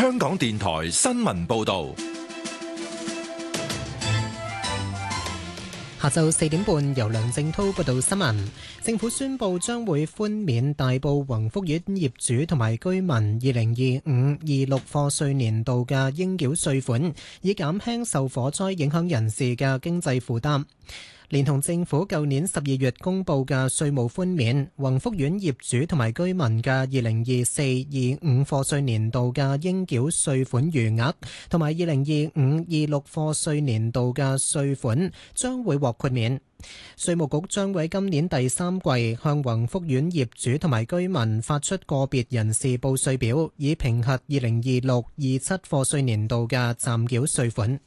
香港電台新聞報道。 下晝4點半，由梁正滔報道新聞。政府宣布將會寬免大埔宏福苑業主同埋居民2025-26課稅年度嘅應繳稅款，以減輕受火災影響人士嘅經濟負擔。連同政府舊年12月公布嘅稅務寬免，宏福苑業主同埋居民嘅2024-25課稅年度嘅應繳稅款餘額，同埋2025-26課稅年度嘅稅款將會獲豁免。稅務局將會喺今年第3季向宏福苑業主同埋居民發出個別人士報稅表，以評核2026-27課稅年度嘅暫繳稅款。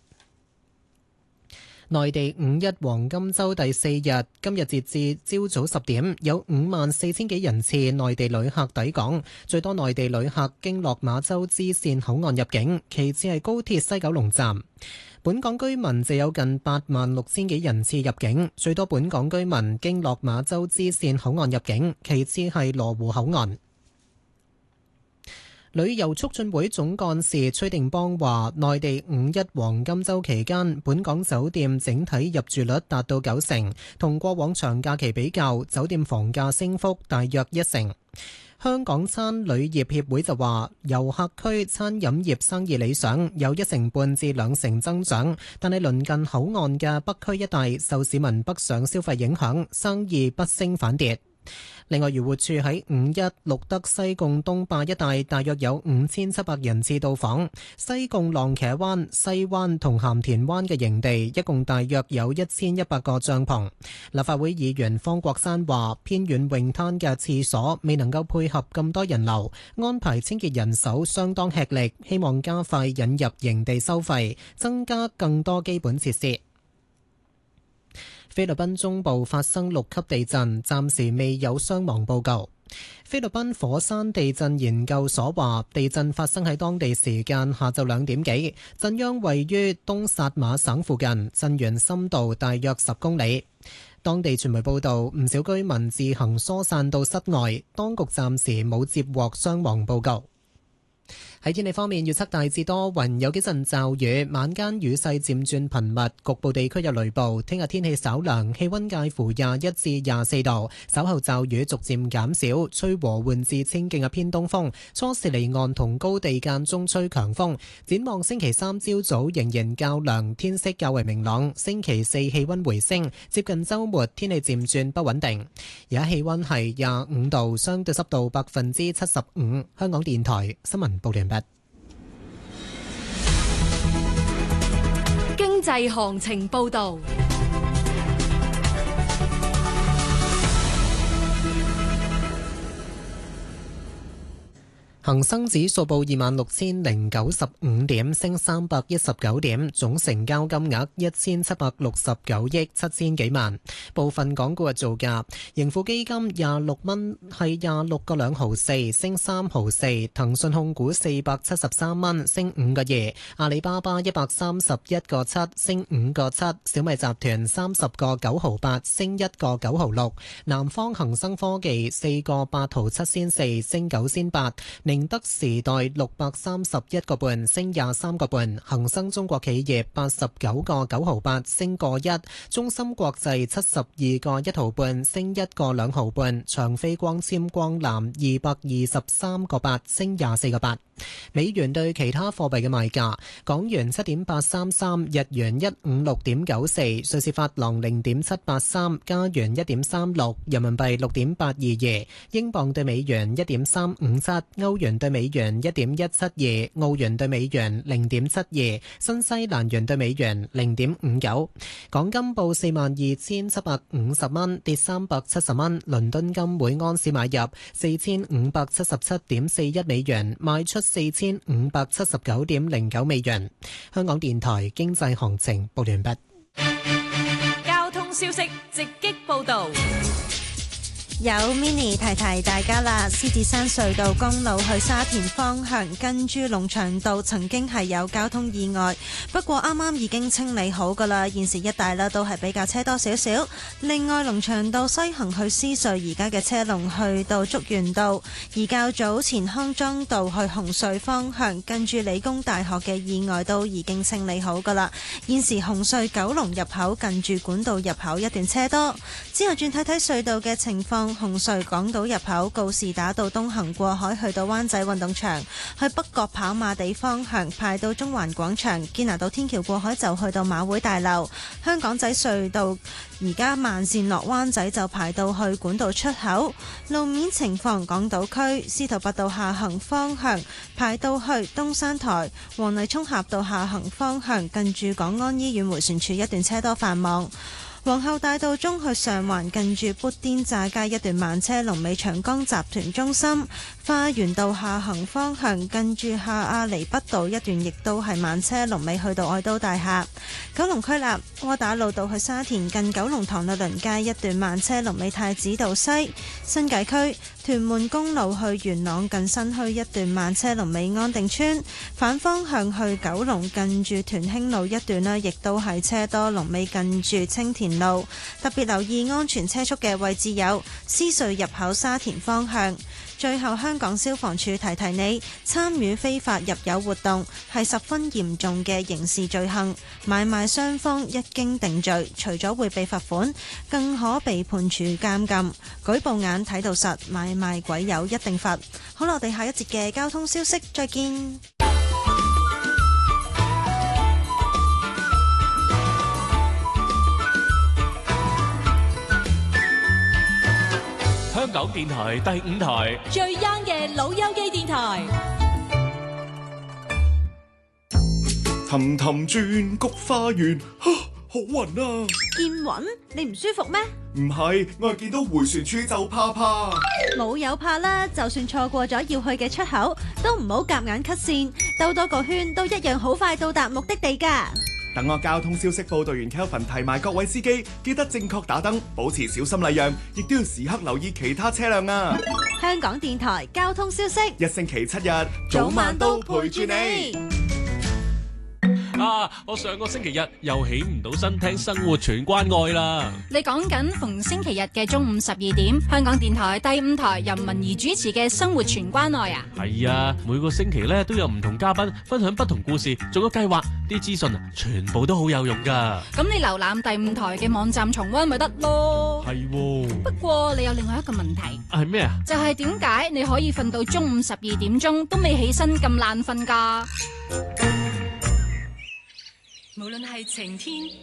內地五一黃金週第4日，今日截至朝早10點，有54,000幾人次內地旅客抵港，最多內地旅客經落馬洲支線口岸入境，其次係高鐵西九龍站。本港居民就有近86,000幾人次入境，最多本港居民經落馬洲支線口岸入境，其次係羅湖口岸。旅遊促進會總幹事崔定邦話，內地五一黃金週期間，本港酒店整體入住率達到90%，同過往長假期比較，酒店房價升幅大約1成。香港餐旅業協會就話，遊客區餐飲業生意理想，有1成半至2成增長，但係鄰近口岸嘅北區一帶受市民北上消費影響，生意不升反跌。另外，漁護署喺五一錄得西貢東壩一帶大約有5700人次到訪，西貢浪茄灣、西灣同鹹田灣嘅營地一共大約有1100個帳篷。立法會議員方國珊話，偏遠泳灘嘅廁所未能夠配合咁多人流，安排清潔人手相當吃力，希望加快引入營地收費，增加更多基本設施。菲律賓中部發生6級地震，暫時未有傷亡報告。菲律賓火山地震研究所話，地震發生喺當地時間下晝2點幾，震央位於東薩馬省附近，震源深度大約10公里。當地傳媒報道，唔少居民自行疏散到室外，當局暫時冇接獲傷亡報告。喺天氣方面，預測大致多雲，有幾陣驟雨，晚間雨勢漸轉頻密，局部地區有雷暴。聽日天氣稍涼，氣溫介乎21至24度，稍後驟雨逐漸減少，吹和緩至清勁嘅偏東風，初時離岸同高地間中吹強風。展望星期3朝早仍然較涼，天色較為明朗。星期4氣溫回升，接近週末天氣漸轉不穩定。而家氣溫係25度，相對濕度75%。香港電台新聞報完畢。 經濟行情報道。 恒生指數報26,095點，升319點，總成交金額1769億7000幾萬。部分港股嘅造價，盈富基金26蚊，係26個2毫4，升3毫4；騰訊控股473蚊，升5個2；阿里巴巴131個7，升5個7；小米集團30個9毫8，升1個9毫6；南方恒生科技4個8毫7仙4，升9仙8。寧德時代631個半，升23個半；恒生中國企業89個9毫8，升個1；中芯國際72個1毫半，升1個2毫半；長飛光纖光纜223個8，升24個8。美元對其他貨幣嘅賣價：港元7.833，日元156.94，瑞士法郎0.783，加元1.36，人民幣6.822，英鎊對美元1.357，歐元對美元1.172，澳元對美元0.72，新西蘭元對美元0.59。港金報42,750蚊，跌370蚊。倫敦金每安士買入4,577.41美元，賣出4,579.09美元。香港電台經濟行情報完畢。 交通消息直擊報道。 有 Mini 提提大家啦，獅子山隧道公路去沙田方向近住龍翔道曾經係有交通意外，不過啱啱已經清理好噶啦，現時一帶啦都係比較車多少少。另外龍翔道西行去獅隧而家嘅車龍去到竹園道，而較早前康莊道去紅隧方向近住理工大學嘅意外都已經清理好噶啦，現時紅隧九龍入口近住管道入口一段車多。之後轉睇睇隧道嘅情況，紅隧港島入口告士打道東行過海去到灣仔運動場，去北角跑馬地方向排到中環廣場，堅拿道天橋過海就去到馬會大樓。香港仔隧道而家慢線落灣仔就排到去管道出口。路面情況，港島區司徒拔道下行方向排到去東山台，黃泥涌峽道下行方向近住港安醫院迴旋處一段車多繁忙。皇后大道中去上環近住砵甸乍街一段慢車，龍尾長江集團中心。花園道下行方向近住下亞厘畢道一段亦都係慢車，龍尾去到愛都大廈。九龍區立窩打老道去沙田近九龍塘律倫街一段慢車，龍尾太子道西。新界區屯門公路去元朗近新墟一段慢車，龍尾安定村。反方向去九龍近住屯興路一段呢亦都係車多，龍尾近住青田路。特別留意安全車速嘅位置有獅隧入口沙田方向。最後，香港消防處提提你，參與非法入油活動係十分嚴重嘅刑事罪行，買賣雙方一經定罪，除咗會被罰款，更可被判處監禁。舉報眼睇到實，買賣鬼友一定罰。好啦，我哋下一節嘅交通消息再見。 香港電台第5台最 young 嘅老友記電台。 氹氹轉菊花園，好暈啊！ 見暈？你唔舒服咩？ 唔係，我係見到迴旋處就怕。 冇有怕啦，就算錯過咗要去嘅出口，都唔好夾硬 cut 線，兜多個圈都一樣好快到達目的地㗎。 等我交通消息報道員 Kelvin 提埋各位司機，記得正確打燈，保持小心禮讓，亦都要時刻留意其他車輛啊！ 香港電台交通消息， 一星期7日，早晚都陪住你。 我上個星期日又起唔到身聽生活全關愛啦。 你講緊逢星期日嘅中午12點，香港電台第5台由文儀主持嘅生活全關愛啊。 係啊，每個星期咧都有唔同嘉賓分享不同故事，仲有計劃，啲資訊全部都好有用噶。 咁你瀏覽第5台嘅網站重溫咪得咯。 係喎。 不過你有另外一個問題。 係咩啊？ 就係點解你可以瞓到中午12點鐘都未起身咁爛瞓噶？無論係晴天